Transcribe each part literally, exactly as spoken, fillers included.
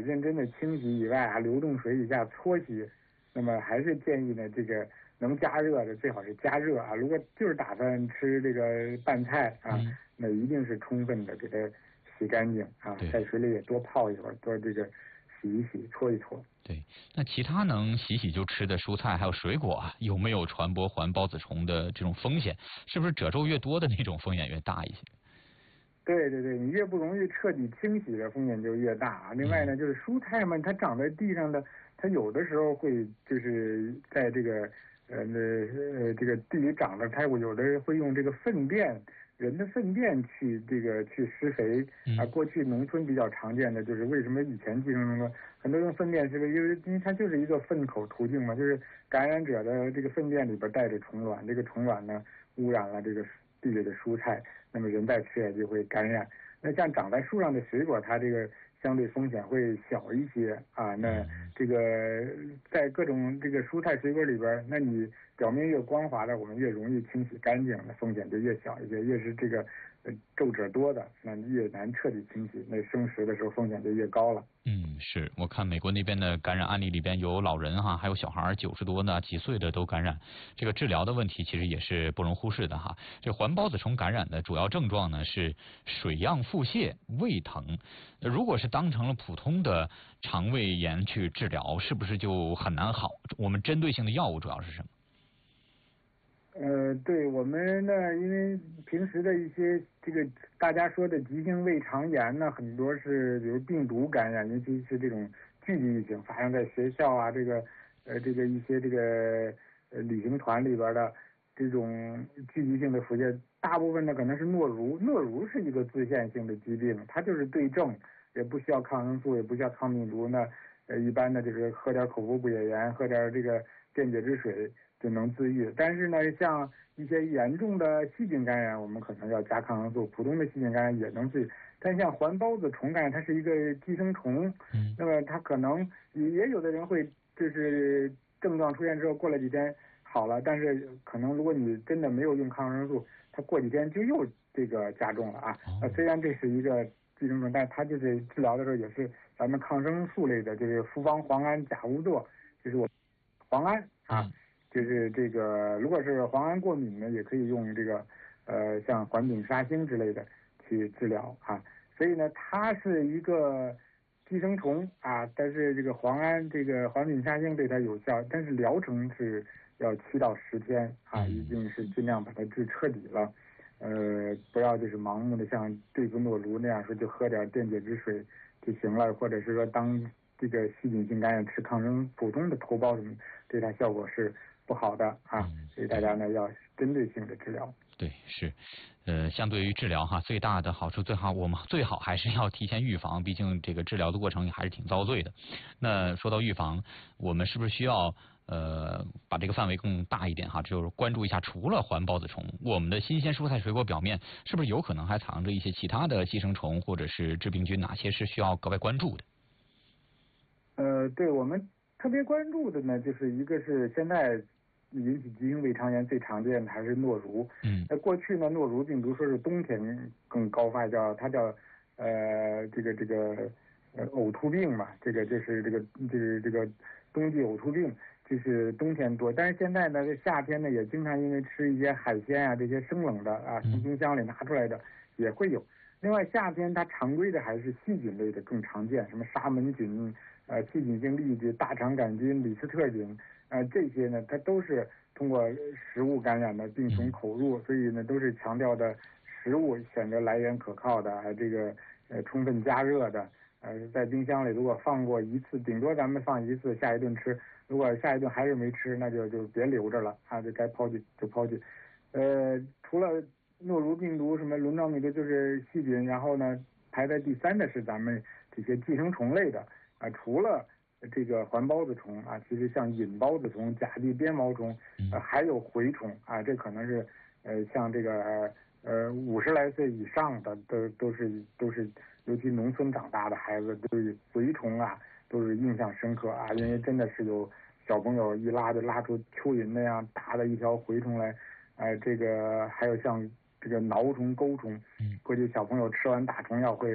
认真的清洗以外啊，流动水以下搓洗，那么还是建议呢，这个能加热的最好是加热啊。如果就是打算吃这个拌菜啊，嗯、那一定是充分的给它洗干净啊，在水里也多泡一会儿，多这个洗一洗，搓一搓。 对，那其他能洗洗就吃的蔬菜还有水果啊，有没有传播环孢子虫的这种风险？是不是褶皱越多的那种风险越大一些？ 对对对，你越不容易彻底清洗的风险就越大。另外呢，就是蔬菜嘛，它长在地上的，它有的时候会就是在这个呃呃这个地里长的，它有的会用这个粪便，人的粪便去这个去施肥啊。过去农村比较常见的就是为什么以前寄生虫呢？很多用粪便是因为因为它就是一个粪口途径嘛，就是感染者的这个粪便里边带着虫卵，这个虫卵呢污染了这个地里的蔬菜，那么人再吃也就会感染。那像长在树上的水果，它这个相对风险会小一些啊。那这个在各种这个蔬菜水果里边，那你表面越光滑的，我们越容易清洗干净，那风险就越小一些。越是这个呃皱褶多的，那越难彻底清洗，那生食的时候风险就越高了。 嗯，是我看美国那边的感染案例里边有老人哈，还有小孩九十多呢，几岁的都感染。这个治疗的问题其实也是不容忽视的哈。这环孢子虫感染的主要症状呢是水样腹泻、胃疼。如果是当成了普通的肠胃炎去治疗，是不是就很难好？我们针对性的药物主要是什么？ 呃，对我们呢，因为平时的一些这个大家说的急性胃肠炎呢，很多是比如病毒感染，尤其是这种聚集性发生在学校啊，这个呃这个一些这个呃旅行团里边的这种聚集性的腹泻，大部分呢可能是诺如，诺如是一个自限性的疾病，它就是对症，也不需要抗生素，也不需要抗病毒呢，呃一般的就是喝点口服补液盐，喝点这个电解质水就能自愈。但是呢，像一些严重的细菌感染，我们可能要加抗生素，普通的细菌感染也能自愈。但像环孢子虫感染，它是一个寄生虫，嗯，那么它可能也有的人会就是症状出现之后过了几天好了，但是可能如果你真的没有用抗生素，它过几天就又这个加重了啊。呃，虽然这是一个寄生虫，但它就是治疗的时候也是咱们抗生素类的，就是复方磺胺甲乌唑，就是我磺胺啊。嗯，就是这个，如果是磺胺过敏呢，也可以用这个，呃，像环丙沙星之类的去治疗啊。所以呢，它是一个寄生虫啊，但是这个磺胺、这个环丙沙星对它有效，但是疗程是要七到十天啊，一定是尽量把它治彻底了。呃，不要就是盲目的像对付诺如那样说就喝点电解质水就行了，或者是说当这个细菌性感染吃抗生普通的头孢什么，对它效果是不好的啊，所以大家呢要针对性的治疗。 对，是，呃，相对于治疗哈，最大的好处最好我们最好还是要提前预防，毕竟这个治疗的过程也还是挺遭罪的。那说到预防，我们是不是需要呃把这个范围更大一点哈？就是关注一下，除了环孢子虫，我们的新鲜蔬菜水果表面是不是有可能还藏着一些其他的寄生虫或者是致病菌？哪些是需要格外关注的？ 呃，对我们特别关注的呢，就是一个是现在引起急性胃肠炎最常见的还是诺如。嗯，那过去呢，诺如病毒说是冬天更高发，叫它叫呃这个这个呃呕吐病嘛，这个就是这个就是这个冬季呕吐病，就是冬天多。但是现在呢，夏天呢也经常因为吃一些海鲜啊这些生冷的啊，从冰箱里拿出来的也会有。另外夏天它常规的还是细菌类的更常见，什么沙门菌。呃，细菌性痢疾、大肠杆菌、李斯特菌，呃，这些呢，它都是通过食物感染的，病从口入，所以呢，都是强调的食物选择来源可靠的，还这个呃充分加热的，呃，在冰箱里如果放过一次，顶多咱们放一次，下一顿吃，如果下一顿还是没吃，那就就别留着了，啊，就该抛弃就抛弃。呃，除了诺如病毒、什么轮状病毒就是细菌，然后呢，排在第三的是咱们这些寄生虫类的。啊，除了这个环孢子虫啊，其实像隐孢子虫、甲地鞭毛虫，呃，还有蛔虫啊，这可能是呃像这个呃五十来岁以上的都都是都是，尤其农村长大的孩子对蛔虫啊都是印象深刻啊，因为真的是有小朋友一拉就拉出蚯蚓那样大的一条蛔虫来，呃，这个还有像这个挠虫、钩虫，过去小朋友吃完打虫药会。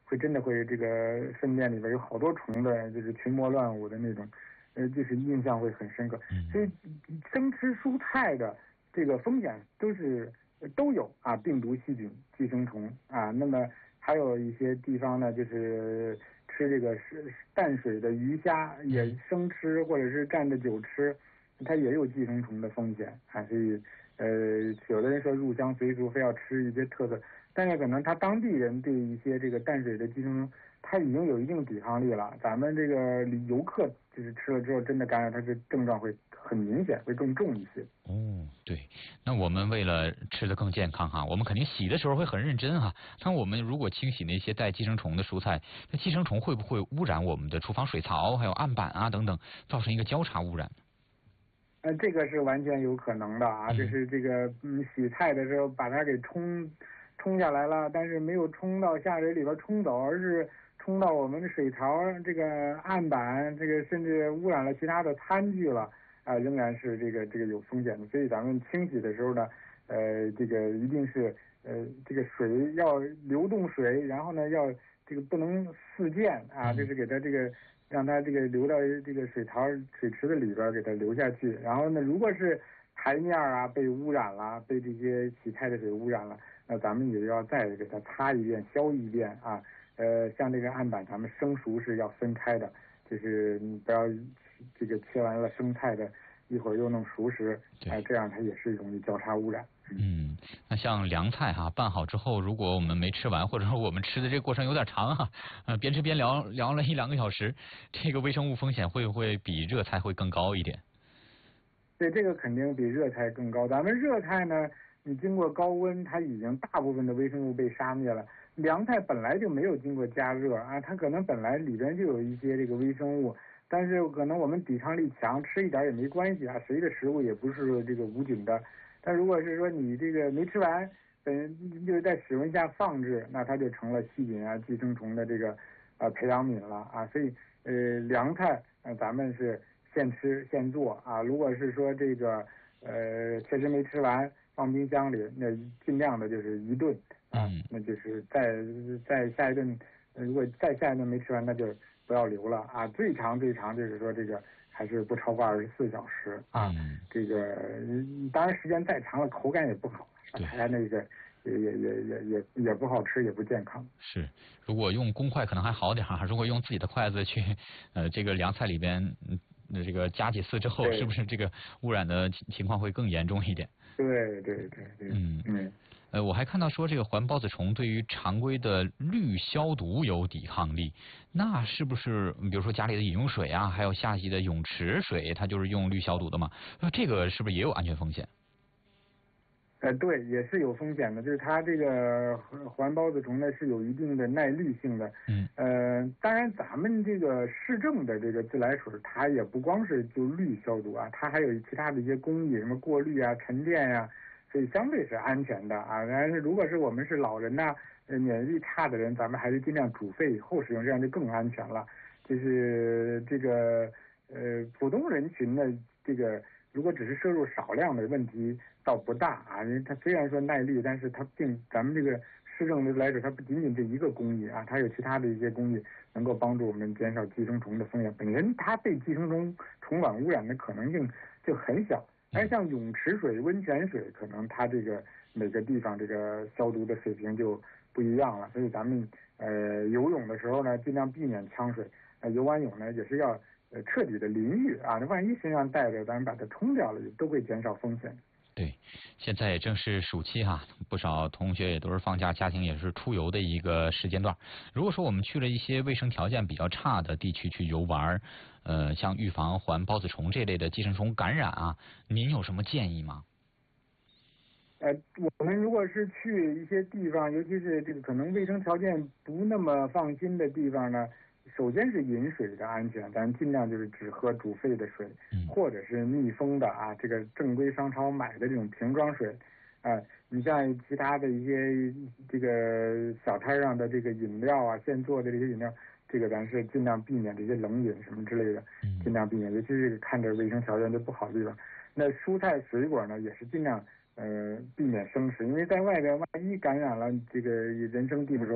会真的会这个粪便里边有好多虫的，就是群魔乱舞的那种，呃，就是印象会很深刻。所以生吃蔬菜的这个风险都是都有啊，病毒、细菌、寄生虫啊。那么还有一些地方呢，就是吃这个是淡水的鱼虾也生吃，或者是蘸着酒吃，它也有寄生虫的风险啊。所以呃，有的人说入乡随俗，非要吃一些特色。但是可能他当地人对一些这个淡水的寄生虫，他已经有一定抵抗力了。咱们这个游客就是吃了之后真的感染，他的症状会很明显，会更重一些。 哦，对，那我们为了吃得更健康哈，我们肯定洗的时候会很认真哈。那我们如果清洗那些带寄生虫的蔬菜，那寄生虫会不会污染我们的厨房水槽，还有案板啊等等，造成一个交叉污染？ 呃，这个是完全有可能的啊， 嗯、 就是这个嗯，洗菜的时候把它给冲冲下来了，但是没有冲到下水里边冲走，而是冲到我们的水槽这个案板，这个甚至污染了其他的餐具了啊，仍然是这个这个有风险的。所以咱们清洗的时候呢，呃，这个一定是呃这个水要流动水，然后呢要这个不能四溅啊，就是给它这个。让它这个流到这个水槽、水池子里边，给它流下去。然后呢，如果是台面啊被污染了，被这些洗菜的水污染了，那咱们也要再给它擦一遍、消一遍啊。呃，像这个案板，咱们生熟是要分开的，就是你不要这个切完了生菜的，一会儿又弄熟食，啊、呃，这样它也是容易交叉污染。 嗯，那像凉菜哈，拌好之后，如果我们没吃完，或者说我们吃的这个过程有点长哈，呃，边吃边聊聊了一两个小时，这个微生物风险会不会比热菜会更高一点？ 对，这个肯定比热菜更高。咱们热菜呢，你经过高温，它已经大部分的微生物被杀灭了。凉菜本来就没有经过加热啊，它可能本来里边就有一些这个微生物，但是可能我们抵抗力强，吃一点也没关系啊。谁的食物也不是这个无菌的。但如果是说你这个没吃完，本就是在室温下放置，那它就成了细菌啊、寄生虫的这个呃培养皿了啊。所以呃凉菜呃咱们是现吃现做啊。如果是说这个呃确实没吃完放冰箱里，那尽量的就是一顿啊，那就是再再下一顿，如果再下一顿没吃完，那就不要留了啊。最长最长就是说这个。还是不超过二十四小时啊，嗯、这个当然时间再长了口感也不好，还那个也也也也也也不好吃，也不健康。 是，如果用公筷可能还好点哈，如果用自己的筷子去呃这个凉菜里边嗯这个夹几次之后，是不是这个污染的情况会更严重一点？ 对对对对，嗯嗯。 呃，我还看到说这个环孢子虫对于常规的氯消毒有抵抗力，那是不是比如说家里的饮用水啊，还有夏季的泳池水，它就是用氯消毒的嘛？那这个是不是也有安全风险？ 呃，对，也是有风险的，就是它这个环孢子虫呢是有一定的耐氯性的。 嗯。 呃，当然咱们这个市政的这个自来水，它也不光是就氯消毒啊，它还有其他的一些工艺，什么过滤啊、沉淀呀、啊。所以相对是安全的啊，但是如果是我们是老人呐、呃，免疫力差的人，咱们还是尽量煮沸以后使用，这样就更安全了。就是这个呃普通人群呢，这个如果只是摄入少量的问题倒不大啊，因为它虽然说耐氯，但是它并咱们这个市政的来说，它不仅仅这一个工艺啊，它有其他的一些工艺能够帮助我们减少寄生虫的风险。本身它被寄生虫虫卵污染的可能性就很小。而像泳池水、温泉水，可能它这个每个地方这个消毒的水平就不一样了。所以咱们呃游泳的时候呢，尽量避免呛水。呃，游完泳呢，也是要呃彻底的淋浴啊。那万一身上带着，咱们把它冲掉了，都会减少风险。 对，现在也正是暑期哈，不少同学也都是放假，家庭也是出游的一个时间段。如果说我们去了一些卫生条件比较差的地区去游玩，呃，像预防环孢子虫这类的寄生虫感染啊，您有什么建议吗？ 呃，我们如果是去一些地方，尤其是这个可能卫生条件不那么放心的地方呢，首先是饮水的安全，咱尽量就是只喝煮沸的水，或者是密封的啊，这个正规商超买的这种瓶装水，啊，你像其他的一些这个小摊上的这个饮料啊，现做的这些饮料，这个咱是尽量避免这些冷饮什么之类的，尽量避免，尤其是看着卫生条件就不好的地方。那蔬菜水果呢，也是尽量呃避免生食，因为在外边万一感染了，这个人生地不熟。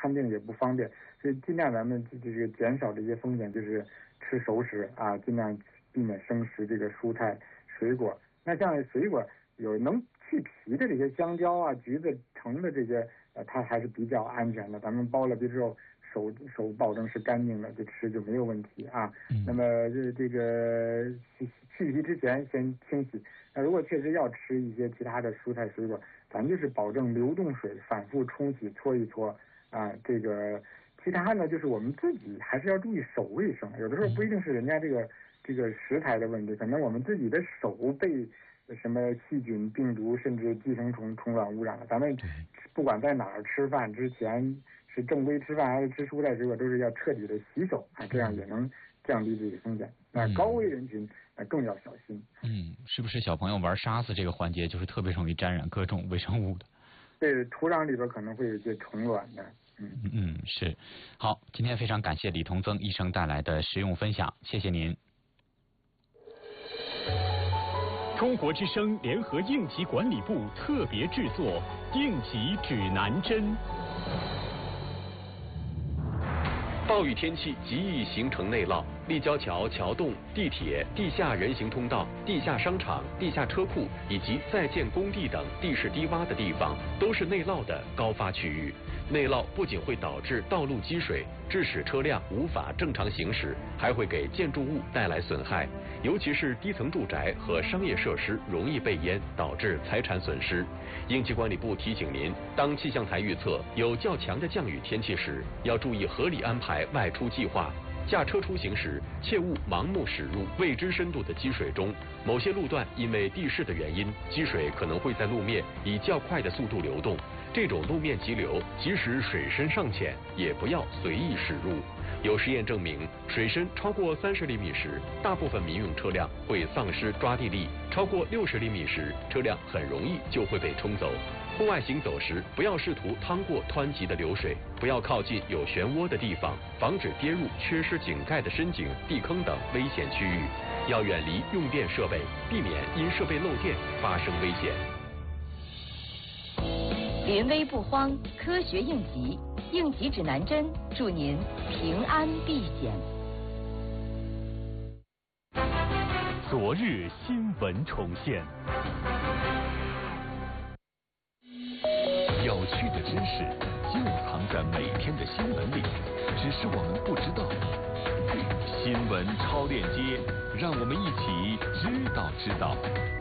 判定也不方便，所以尽量咱们这个减少这些风险，就是吃熟食啊，尽量避免生食这个蔬菜水果。那像水果有能去皮的这些香蕉啊、橘子、橙的这些，呃，它还是比较安全的。咱们剥了皮之后，手手保证是干净的，就吃就没有问题啊。嗯、那么这这个去皮之前先清洗。那如果确实要吃一些其他的蔬菜水果，咱就是保证流动水反复冲洗搓一搓啊。这个其他呢，就是我们自己还是要注意手卫生。有的时候不一定是人家这个这个食材的问题，可能我们自己的手被什么细菌、病毒甚至寄生虫虫卵污染了。咱们不管在哪儿吃饭之前，是正规吃饭还是吃蔬菜水果，都是要彻底的洗手啊，这样也能降低这个风险。那高危人群那更要小心。 嗯，是不是小朋友玩沙子这个环节就是特别容易沾染各种微生物的？ 对，土壤里边可能会有一些虫卵的。嗯嗯，是。好，今天非常感谢李同增医生带来的实用分享，谢谢您。 中国之声联合应急管理部特别制作《应急指南针》。 暴雨天气极易形成内涝，立交桥、桥洞、地铁、地下人行通道、地下商场、地下车库以及在建工地等地势低洼的地方，都是内涝的高发区域。内涝不仅会导致道路积水，致使车辆无法正常行驶，还会给建筑物带来损害，尤其是低层住宅和商业设施容易被淹，导致财产损失。应急管理部提醒您，当气象台预测有较强的降雨天气时，要注意合理安排外出计划。驾车出行时，切勿盲目驶入未知深度的积水中。某些路段因为地势的原因，积水可能会在路面以较快的速度流动。这种路面急流，即使水深尚浅，也不要随意驶入。有实验证明，水深超过三十厘米时，大部分民用车辆会丧失抓地力；超过六十厘米时，车辆很容易就会被冲走。户外行走时，不要试图趟过湍急的流水，不要靠近有漩涡的地方，防止跌入缺失井盖的深井、地坑等危险区域。要远离用电设备，避免因设备漏电发生危险。 临危不慌，科学应急，应急指南针，祝您平安避险。 昨日新闻重现。 有趣的知识就藏在每天的新闻里，只是我们不知道。新闻超链接，让我们一起知道知道。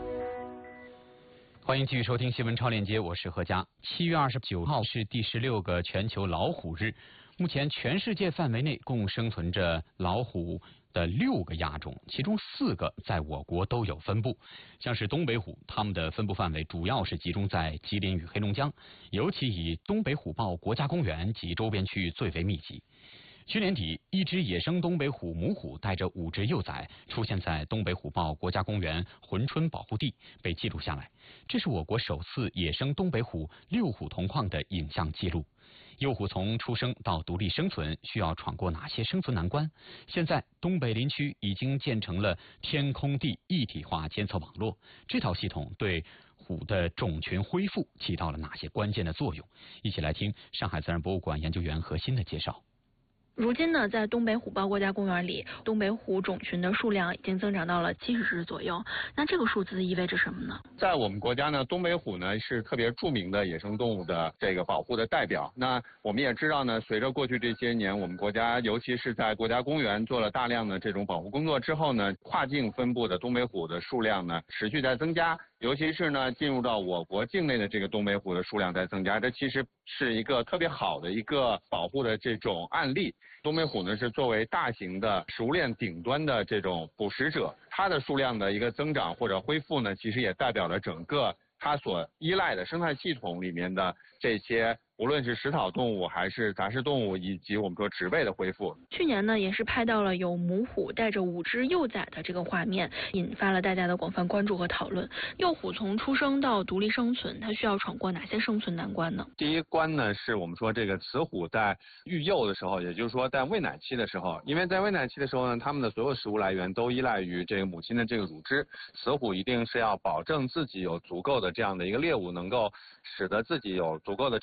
欢迎继续收听新闻超链接，我是何佳。七月二十九号是第十六个全球老虎日。目前全世界范围内共生存着老虎的六个亚种，其中四个在我国都有分布。像是东北虎，它们的分布范围主要是集中在吉林与黑龙江，尤其以东北虎豹国家公园及周边区域最为密集。去年底，一只野生东北虎母虎带着五只幼崽出现在东北虎豹国家公园珲春保护地，被记录下来。这是我国首次野生东北虎六虎同框的影像记录。幼虎从出生到独立生存需要闯过哪些生存难关？现在东北林区已经建成了天空地一体化监测网络，这套系统对虎的种群恢复起到了哪些关键的作用？一起来听上海自然博物馆研究员何鑫的介绍。 如今呢，在东北虎豹国家公园里，东北虎种群的数量已经增长到了七十只左右。那这个数字意味着什么呢？ 在我们国家呢，东北虎呢是特别著名的野生动物的这个保护的代表。那我们也知道呢，随着过去这些年，我们国家尤其是在国家公园做了大量的这种保护工作之后呢，跨境分布的东北虎的数量呢持续在增加。尤其是呢，进入到我国境内的这个东北虎的数量在增加，这其实是一个特别好的一个保护的这种案例。东北虎呢是作为大型的食物链顶端的这种捕食者，它的数量的一个增长或者恢复呢，其实也代表了整个它所依赖的生态系统里面的这些，无论是食草动物还是杂食动物，以及我们说植被的恢复。 去年呢，也是拍到了有母虎带着五只幼崽的这个画面，引发了大家的广泛关注和讨论。幼虎从出生到独立生存，它需要闯过哪些生存难关呢？ 第一关呢，是我们说这个雌虎在育幼的时候，也就是说在喂奶期的时候，因为在喂奶期的时候呢，它们的所有食物来源都依赖于这个母亲的这个乳汁，雌虎一定是要保证自己有足够的这样的一个猎物，能够使得自己有足够的这种营养。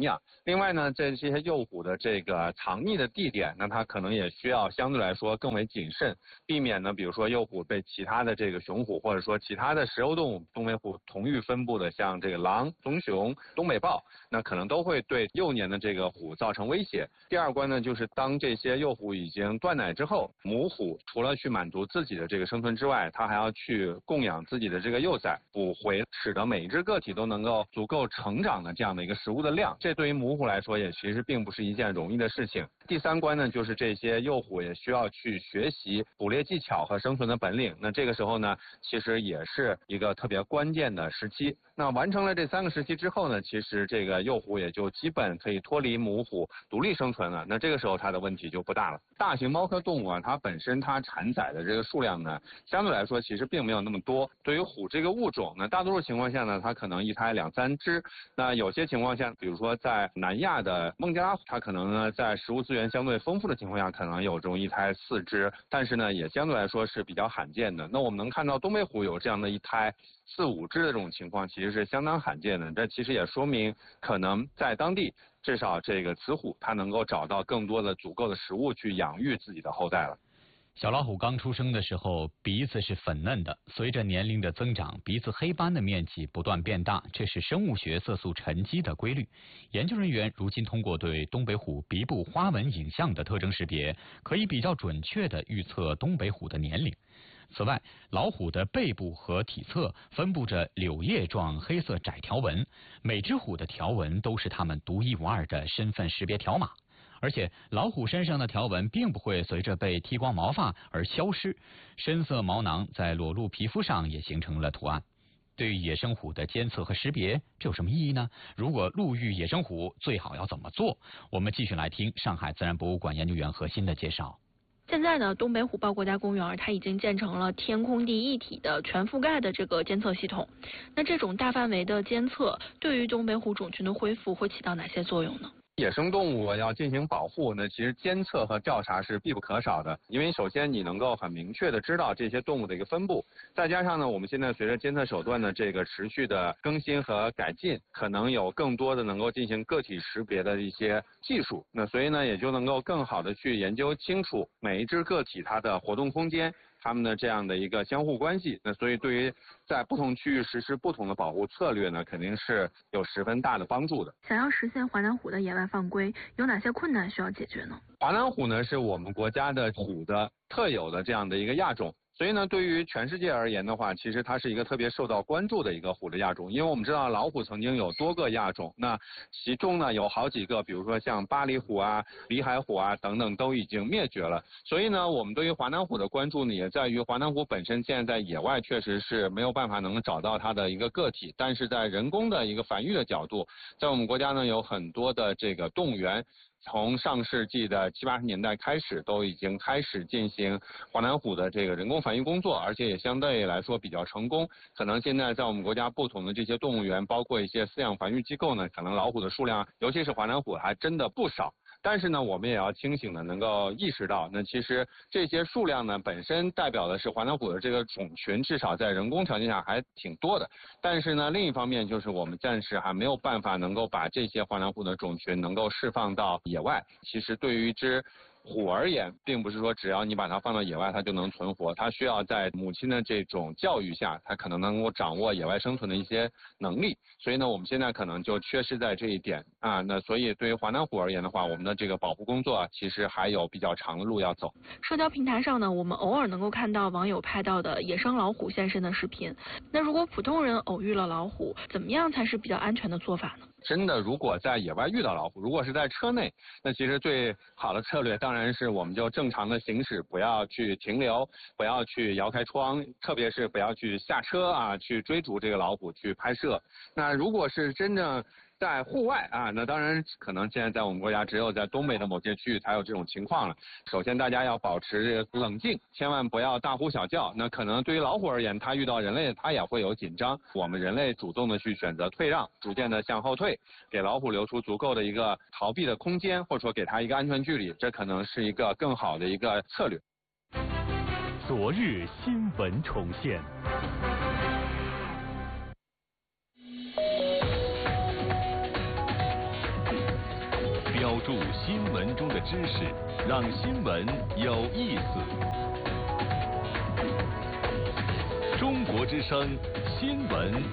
养。另外呢，这些幼虎的这个藏匿的地点，那它可能也需要相对来说更为谨慎，避免呢，比如说幼虎被其他的这个雄虎或者说其他的食肉动物，东北虎同域分布的像这个狼、棕熊、东北豹，那可能都会对幼年的这个虎造成威胁。第二关呢，就是当这些幼虎已经断奶之后，母虎除了去满足自己的这个生存之外，它还要去供养自己的这个幼崽，补回使得每一只个体都能够足够成长的这样的一个食物的量。这对于母虎来说也其实并不是一件容易的事情。第三关呢，就是这些幼虎也需要去学习捕猎技巧和生存的本领。那这个时候呢，其实也是一个特别关键的时期。那完成了这三个时期之后呢，其实这个幼虎也就基本可以脱离母虎独立生存了。那这个时候它的问题就不大了。大型猫科动物啊，它本身它产崽的这个数量呢，相对来说其实并没有那么多。对于虎这个物种呢，大多数情况下呢，它可能一胎两三只。那有些情况下，比如说在南亚的孟加拉虎，它可能呢在食物资源相对丰富的情况下，可能有这种一胎四只，但是呢也相对来说是比较罕见的。那我们能看到东北虎有这样的一胎四五只的这种情况，其实是相当罕见的。这其实也说明，可能在当地至少这个雌虎它能够找到更多的足够的食物去养育自己的后代了。 小老虎刚出生的时候，鼻子是粉嫩的，随着年龄的增长，鼻子黑斑的面积不断变大，这是生物学色素沉积的规律。研究人员如今通过对东北虎鼻部花纹影像的特征识别，可以比较准确地预测东北虎的年龄。此外，老虎的背部和体侧分布着柳叶状黑色窄条纹，每只虎的条纹都是它们独一无二的身份识别条码。而且老虎身上的条纹并不会随着被剃光毛发而消失，深色毛囊在裸露皮肤上也形成了图案。对于野生虎的监测和识别，这有什么意义呢？如果路遇野生虎，最好要怎么做？我们继续来听上海自然博物馆研究员何鑫的介绍。 现在呢，东北虎豹国家公园它已经建成了天空地一体的全覆盖的这个监测系统。那这种大范围的监测对于东北虎种群的恢复会起到哪些作用呢？ 野生动物要进行保护呢，其实监测和调查是必不可少的。因为首先你能够很明确的知道这些动物的一个分布，再加上呢，我们现在随着监测手段的这个持续的更新和改进，可能有更多的能够进行个体识别的一些技术。那所以呢，也就能够更好的去研究清楚每一只个体它的活动空间，它们的这样的一个相互关系。那所以对于在不同区域实施不同的保护策略呢，肯定是有十分大的帮助的。 想要实现华南虎的野外放归，有哪些困难需要解决呢？ 华南虎呢，是我们国家的虎的特有的这样的一个亚种。所以呢，对于全世界而言的话，其实它是一个特别受到关注的一个虎的亚种。因为我们知道老虎曾经有多个亚种，那其中呢有好几个，比如说像巴黎虎啊、里海虎啊等等都已经灭绝了。所以呢，我们对于华南虎的关注呢，也在于华南虎本身现在在野外确实是没有办法能找到它的一个个体，但是在人工的一个繁育的角度，在我们国家呢有很多的这个动物园。从上世纪的七八十年代开始，都已经开始进行华南虎的这个人工繁育工作，而且也相对来说比较成功。可能现在在我们国家不同的这些动物园，包括一些饲养繁育机构呢，可能老虎的数量，尤其是华南虎，还真的不少。但是呢，我们也要清醒的能够意识到，那其实这些数量呢，本身代表的是华南虎的这个种群，至少在人工条件下还挺多的。但是呢，另一方面就是我们暂时还没有办法能够把这些华南虎的种群能够释放到野外。其实对于一只虎而言，并不是说只要你把它放到野外它就能存活，它需要在母亲的这种教育下，它可能能够掌握野外生存的一些能力。所以呢，我们现在可能就缺失在这一点啊。那所以对于华南虎而言的话，我们的这个保护工作啊，其实还有比较长的路要走。 社交平台上呢，我们偶尔能够看到网友拍到的野生老虎现身的视频。那如果普通人偶遇了老虎，怎么样才是比较安全的做法呢？ 真的，如果在野外遇到老虎，如果是在车内，那其实最好的策略当然是我们就正常的行驶，不要去停留，不要去摇开窗，特别是不要去下车啊，去追逐这个老虎去拍摄。那如果是真正在户外啊，那当然可能现在在我们国家只有在东北的某些区域才有这种情况了。首先大家要保持这个冷静，千万不要大呼小叫。那可能对于老虎而言，它遇到人类它也会有紧张，我们人类主动的去选择退让，逐渐的向后退，给老虎留出足够的一个逃避的空间，或者说给它一个安全距离，这可能是一个更好的一个策略。 昨日新闻重现。 注新闻中的知识，让新闻有意思。中国之声新闻